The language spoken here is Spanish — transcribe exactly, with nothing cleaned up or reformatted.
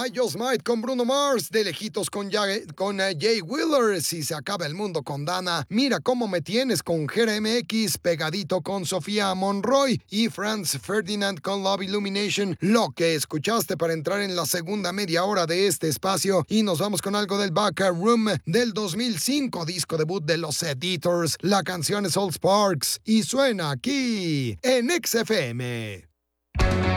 I Just Might con Bruno Mars, De Lejitos con, Jay, con uh, Jay Wheeler, Si se acaba el mundo con Dana, Mira cómo me tienes con Jera M X, Pegadito con Sofía Monroy y Franz Ferdinand con Love Illumination, lo que escuchaste para entrar en la segunda media hora de este espacio. Y nos vamos con algo del Back Room del dos mil cinco, disco debut de los Editors. La canción es All Sparks y suena aquí en X F M.